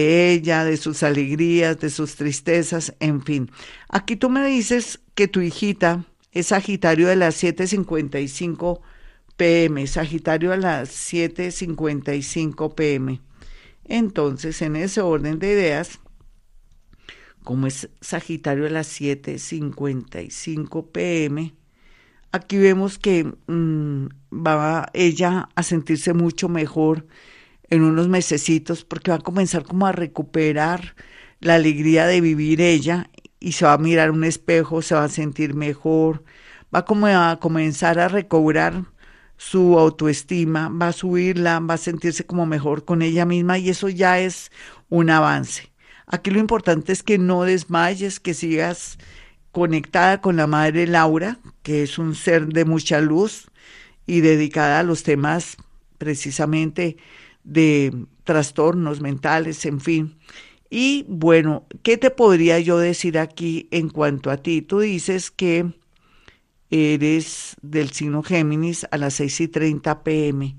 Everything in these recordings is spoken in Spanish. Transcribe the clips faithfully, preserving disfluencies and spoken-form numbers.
de ella, de sus alegrías, de sus tristezas, en fin. Aquí tú me dices que tu hijita es Sagitario de las siete cincuenta y cinco p m, Sagitario a las siete cincuenta y cinco p m. Entonces, en ese orden de ideas, como es Sagitario a las siete cincuenta y cinco p m, aquí vemos que mmm, va ella a sentirse mucho mejor en unos mesecitos, porque va a comenzar como a recuperar la alegría de vivir ella y se va a mirar un espejo, se va a sentir mejor, va como a comenzar a recobrar su autoestima, va a subirla, va a sentirse como mejor con ella misma y eso ya es un avance. Aquí lo importante es que no desmayes, que sigas conectada con la madre Laura, que es un ser de mucha luz y dedicada a los temas precisamente de trastornos mentales, en fin. Y bueno, ¿qué te podría yo decir aquí en cuanto a ti? Tú dices que eres del signo Géminis a las seis y treinta p m.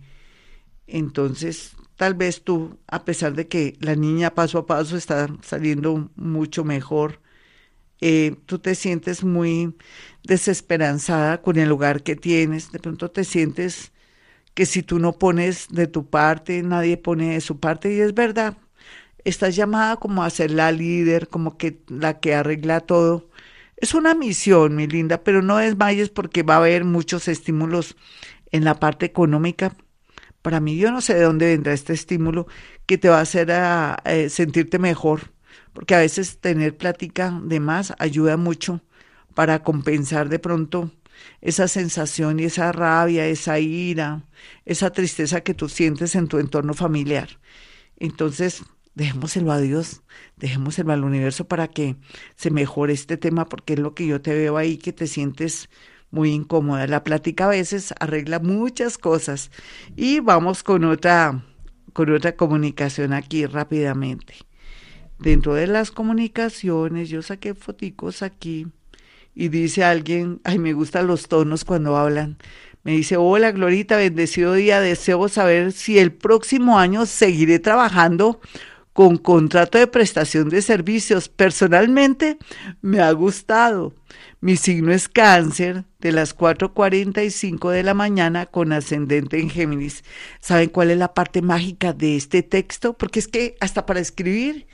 Entonces, tal vez tú, a pesar de que la niña paso a paso está saliendo mucho mejor, eh, tú te sientes muy desesperanzada con el hogar que tienes. De pronto te sientes que si tú no pones de tu parte, nadie pone de su parte, y es verdad. Estás llamada como a ser la líder, como que la que arregla todo. Es una misión, mi linda, pero no desmayes porque va a haber muchos estímulos en la parte económica. Para mí, yo no sé de dónde vendrá este estímulo que te va a hacer a, a sentirte mejor, porque a veces tener plática de más ayuda mucho para compensar de pronto esa sensación y esa rabia, esa ira, esa tristeza que tú sientes en tu entorno familiar. Entonces, dejémoselo a Dios, dejémoselo al universo para que se mejore este tema, porque es lo que yo te veo ahí, que te sientes muy incómoda. La plática a veces arregla muchas cosas. Y vamos con otra, con otra comunicación aquí rápidamente. Dentro de las comunicaciones, yo saqué foticos aquí y dice alguien, ay, me gustan los tonos cuando hablan. Me dice, hola Glorita, bendecido día, deseo saber si el próximo año seguiré trabajando con contrato de prestación de servicios. Personalmente me ha gustado. Mi signo es Cáncer, de las cuatro cuarenta y cinco de la mañana con ascendente en Géminis. ¿Saben cuál es la parte mágica de este texto? Porque es que hasta para escribir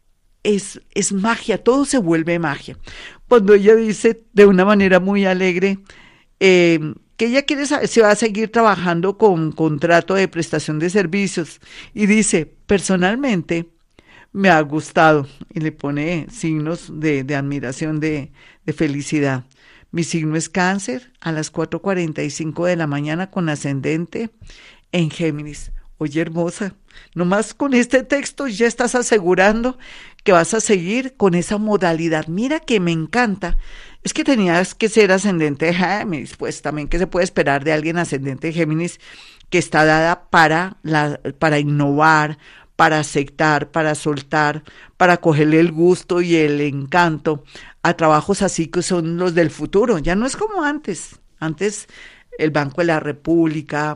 es, es magia, todo se vuelve magia. Cuando ella dice de una manera muy alegre, eh, que ella quiere saber si va a seguir trabajando con contrato de prestación de servicios y dice, personalmente me ha gustado y le pone signos de, de admiración, de, de felicidad. Mi signo es Cáncer a las cuatro cuarenta y cinco de la mañana con ascendente en Géminis. Oye, hermosa, nomás con este texto ya estás asegurando que vas a seguir con esa modalidad. Mira que me encanta. Es que tenías que ser ascendente de Géminis, pues también que se puede esperar de alguien ascendente de Géminis que está dada para, la, para innovar, para aceptar, para soltar, para cogerle el gusto y el encanto a trabajos así que son los del futuro. Ya no es como antes. Antes el Banco de la República,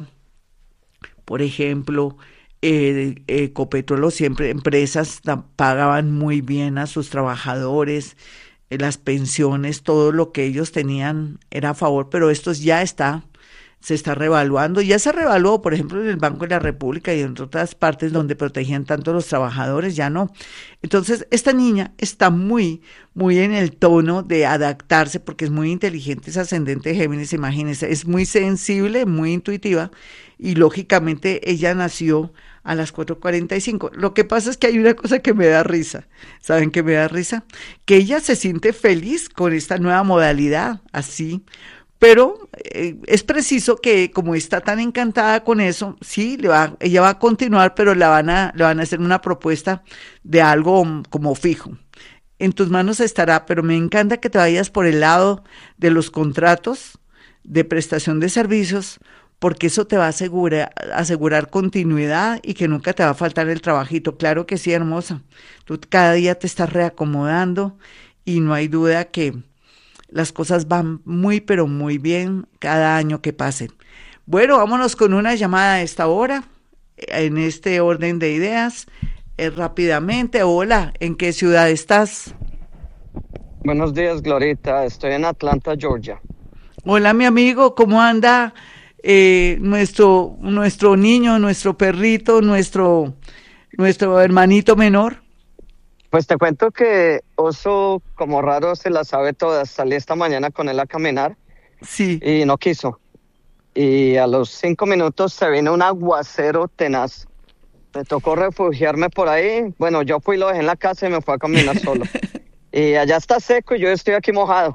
por ejemplo, eh, eh, Ecopetrol, siempre empresas da, pagaban muy bien a sus trabajadores, eh, las pensiones, todo lo que ellos tenían era a favor, pero esto ya está, se está revaluando, ya se revaluó, por ejemplo, en el Banco de la República y en otras partes donde protegían tanto a los trabajadores, ya no. Entonces, esta niña está muy, muy en el tono de adaptarse, porque es muy inteligente, es ascendente de Géminis, imagínense, es muy sensible, muy intuitiva, y lógicamente ella nació a las cuatro cuarenta y cinco. Lo que pasa es que hay una cosa que me da risa. ¿Saben qué me da risa? Que ella se siente feliz con esta nueva modalidad, así. Pero eh, es preciso que como está tan encantada con eso, sí, le va, ella va a continuar, pero le van a, le van a hacer una propuesta de algo como fijo. En tus manos estará, pero me encanta que te vayas por el lado de los contratos de prestación de servicios, porque eso te va a asegurar, asegurar continuidad y que nunca te va a faltar el trabajito. Claro que sí, hermosa. Tú cada día te estás reacomodando y no hay duda que las cosas van muy, pero muy bien cada año que pasen. Bueno, vámonos con una llamada a esta hora, en este orden de ideas. eh, rápidamente. Hola, ¿en qué ciudad estás? Buenos días, Glorita. Estoy en Atlanta, Georgia. Hola, mi amigo, ¿cómo anda eh, nuestro, nuestro niño, nuestro perrito, nuestro, nuestro hermanito menor? Pues te cuento que Oso, como raro, se la sabe todas. Salí esta mañana con él a caminar Sí. y no quiso. Y a los cinco minutos se vino un aguacero tenaz. Me tocó refugiarme por ahí. Bueno, yo fui y lo dejé en la casa y me fui a caminar solo. Y allá está seco y yo estoy aquí mojado.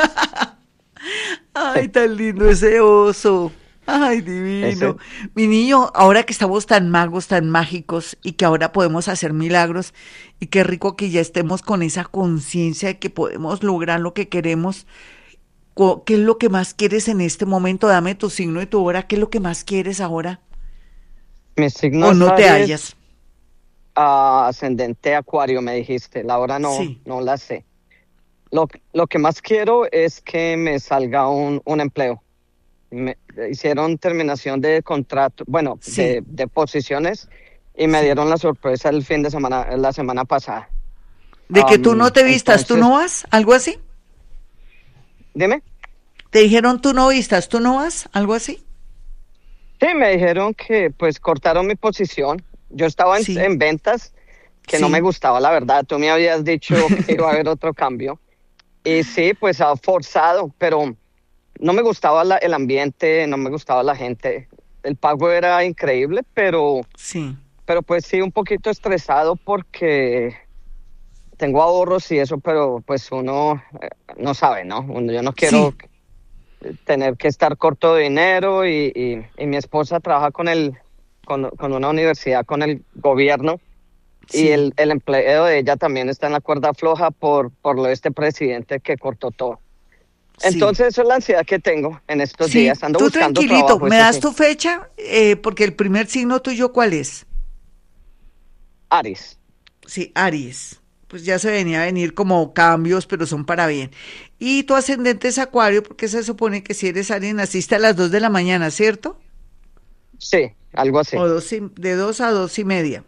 Ay, tan lindo ese oso. Ay, Ese, divino. Mi niño, ahora que estamos tan magos, tan mágicos y que ahora podemos hacer milagros y qué rico que ya estemos con esa conciencia de que podemos lograr lo que queremos. Co- ¿Qué es lo que más quieres en este momento? Dame tu signo y tu hora. ¿Qué es lo que más quieres ahora? mi signo ¿O es no te Aries, hallas? ah, ascendente Acuario, me dijiste. La hora no, Sí, no la sé. Lo, lo que más quiero es que me salga un, un empleo. Me hicieron terminación de contrato, bueno, sí, de, de posiciones y me sí. dieron la sorpresa el fin de semana, la semana pasada. De que tú no Am, te vistas, tú no entonces, vas, algo así. dime. Te dijeron tú no vistas, tú no vas, algo así. Sí, me dijeron que pues cortaron mi posición. Yo estaba en, Sí, en ventas, que no me sí, gustaba, la verdad. Tú me habías dicho que iba a haber otro cambio. Y sí, pues ha forzado, pero no me gustaba la- el ambiente, no me gustaba la gente. El pago era increíble, pero sí. Pero pues sí, un poquito estresado porque tengo ahorros y eso, pero pues uno eh, no sabe, ¿no? Uno- yo no Sí, quiero tener que estar corto de dinero y, y, y mi esposa trabaja con el, con, con una universidad, con el gobierno y sí, el, el empleo de ella también está en la cuerda floja por, por lo de este presidente que cortó todo. sí. Entonces, eso es la ansiedad que tengo en estos días. Sí, Ando tú buscando tranquilito, trabajo, ¿me eso das sí. tu fecha? Eh, porque el primer signo tuyo, ¿cuál es? Aries. Sí, Aries. Pues ya se venía a venir como cambios, pero son para bien. Y tu ascendente es Acuario, porque se supone que si eres Aries naciste a las dos de la mañana, ¿cierto? Sí, algo así. O dos y- de dos a dos y media.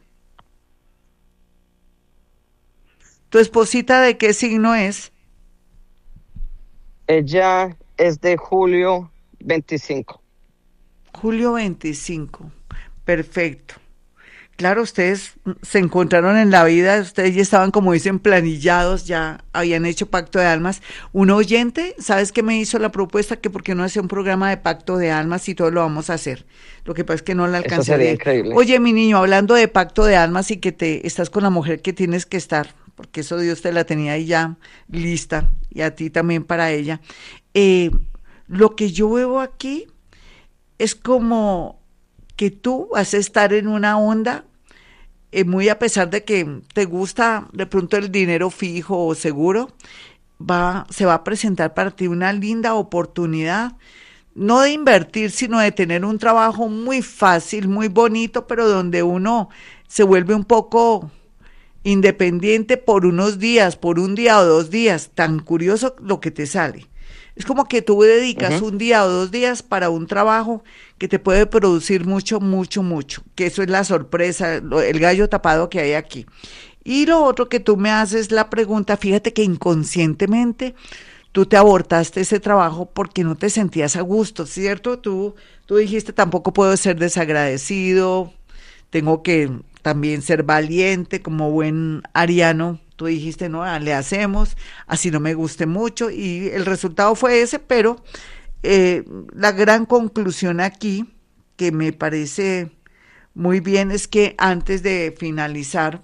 ¿Tu esposita de qué signo es? Ella es de julio veinticinco. Julio veinticinco. Perfecto. Claro, ustedes se encontraron en la vida, ustedes ya estaban, como dicen, planillados, ya habían hecho pacto de almas. Un oyente, ¿sabes qué me hizo la propuesta? Que por qué no hace un programa de pacto de almas y todo lo vamos a hacer. Lo que pasa es que no le Eso alcancé a sería oír. increíble. Oye, mi niño, hablando de pacto de almas y que te estás con la mujer que tienes que estar, porque eso Dios te la tenía ahí ya lista y a ti también para ella. Eh, lo que yo veo aquí es como que tú vas a estar en una onda eh, muy a pesar de que te gusta de pronto el dinero fijo o seguro, va, se va a presentar para ti una linda oportunidad, no de invertir, sino de tener un trabajo muy fácil, muy bonito, pero donde uno se vuelve un poco independiente por unos días, por un día o dos días, tan curioso lo que te sale. Es como que tú dedicas Ujú. un día o dos días para un trabajo que te puede producir mucho, mucho, mucho, que eso es la sorpresa, lo- el gallo tapado que hay aquí. Y lo otro que tú me haces la pregunta, fíjate que inconscientemente tú te abortaste ese trabajo porque no te sentías a gusto, ¿cierto? Tú, tú dijiste, tampoco puedo ser desagradecido, tengo que también ser valiente como buen ariano. Tú dijiste, no, ah, le hacemos, así no me guste mucho, y el resultado fue ese, pero eh, la gran conclusión aquí, que me parece muy bien, es que antes de finalizar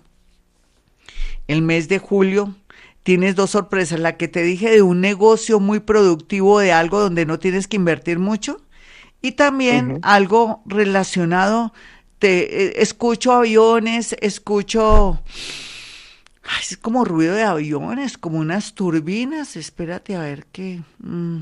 el mes de julio, tienes dos sorpresas, la que te dije de un negocio muy productivo, de algo donde no tienes que invertir mucho, y también Ujú. algo relacionado, te eh, escucho aviones, escucho, ay, es como ruido de aviones, como unas turbinas, espérate a ver qué, mm,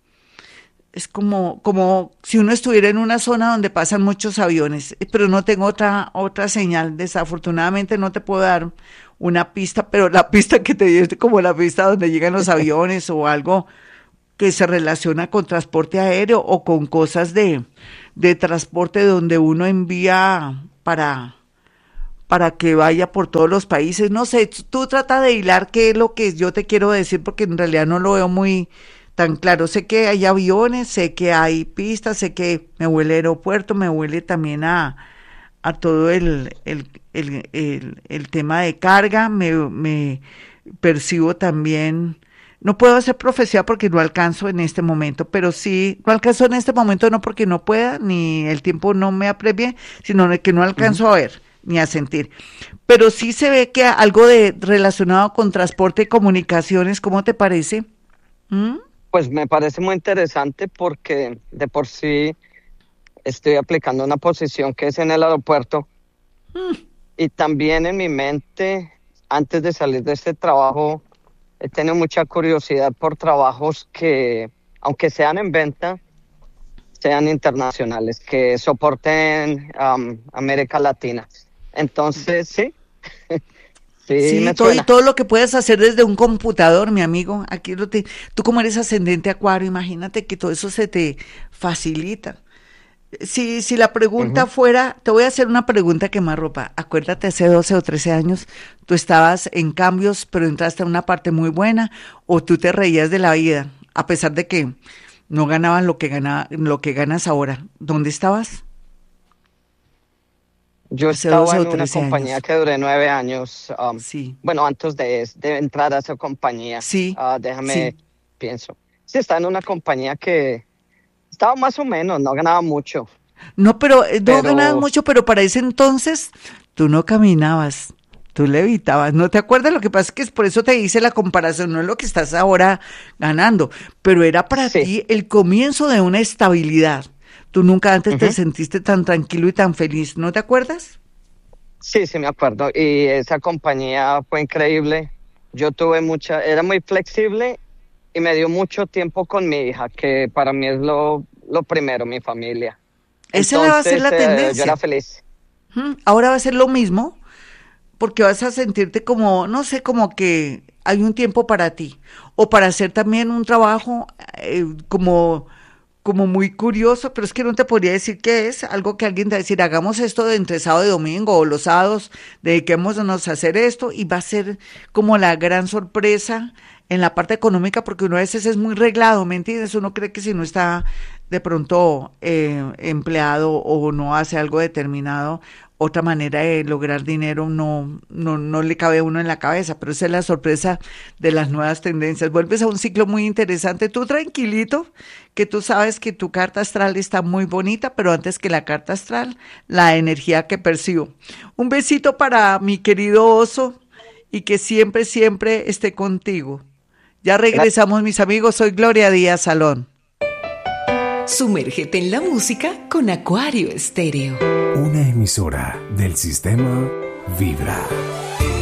es como, como si uno estuviera en una zona donde pasan muchos aviones, eh, pero no tengo otra, otra señal, desafortunadamente no te puedo dar una pista, pero la pista que te di es como la pista donde llegan los aviones o algo que se relaciona con transporte aéreo o con cosas de, de transporte donde uno envía para, para que vaya por todos los países. No sé, tú trata de hilar qué es lo que yo te quiero decir, porque en realidad no lo veo muy tan claro. Sé que hay aviones, sé que hay pistas, sé que me huele aeropuerto, me huele también a, a todo el, el, el, el, el tema de carga, me, me percibo también. No puedo hacer profecía porque no alcanzo en este momento, pero sí, no alcanzo en este momento no porque no pueda, ni el tiempo no me apremie, sino que no Ujú. alcanzo a ver ni a sentir. Pero sí se ve que algo de relacionado con transporte y comunicaciones, ¿cómo te parece? ¿Mm? Pues me parece muy interesante porque de por sí estoy aplicando una posición que es en el aeropuerto y también en mi mente, antes de salir de este trabajo, he tenido mucha curiosidad por trabajos que, aunque sean en venta, sean internacionales, que soporten um, América Latina. Entonces, sí, sí Sí, me todo y suena. todo lo que puedes hacer desde un computador, mi amigo. Aquí lo te, tú como eres ascendente Acuario, imagínate que todo eso se te facilita. Si, si la pregunta Ujú. fuera, te voy a hacer una pregunta que más ropa. Acuérdate, hace doce o trece años, tú estabas en cambios, pero entraste a una parte muy buena, o tú te reías de la vida, a pesar de que no ganaban lo que gana, lo que ganas ahora. ¿Dónde estabas? Yo Hace doce estaba o en una trece compañía años. que duré nueve años. Um, Sí, bueno, antes de, de entrar a esa compañía, sí, ah, déjame, sí. pienso. Sí, estaba en una compañía que estaba más o menos, no ganaba mucho, No, pero eh, no ganabas pero mucho, pero para ese entonces tú no caminabas, tú levitabas. ¿No te acuerdas? Lo que pasa es que es por eso te hice la comparación, no es lo que estás ahora ganando, pero era para sí, ti el comienzo de una estabilidad. Tú nunca antes te ujú. sentiste tan tranquilo y tan feliz, ¿no te acuerdas? Sí, sí me acuerdo. Y esa compañía fue increíble. Yo tuve mucha, era muy flexible y me dio mucho tiempo con mi hija, que para mí es lo, lo primero, mi familia. Esa la va a ser Entonces, la eh, yo era tendencia. feliz. Ujú. Ahora va a ser lo mismo, porque vas a sentirte como, no sé, como que hay un tiempo para ti, o para hacer también un trabajo eh, como, como muy curioso, pero es que no te podría decir qué es, algo que alguien te va a decir, hagamos esto de entre sábado y domingo, o los sábados, dediquémonos a hacer esto, y va a ser como la gran sorpresa en la parte económica, porque uno a veces es muy reglado, ¿me entiendes? Uno cree que si no está de pronto eh, empleado o no hace algo determinado, otra manera de lograr dinero no, no, no le cabe a uno en la cabeza, pero esa es la sorpresa de las nuevas tendencias. Vuelves a un ciclo muy interesante, tú tranquilito, que tú sabes que tu carta astral está muy bonita, pero antes que la carta astral, la energía que percibo. Un besito para mi querido oso y que siempre, siempre esté contigo. Ya regresamos, mis amigos, soy Gloria Díaz Salón. Sumérgete en la música con Acuario Estéreo. Una emisora del sistema Vibra.